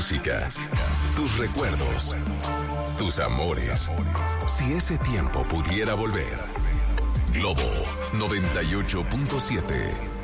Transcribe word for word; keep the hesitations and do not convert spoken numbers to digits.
música, tus recuerdos, tus amores. Si ese tiempo pudiera volver. Globo noventa y ocho punto siete.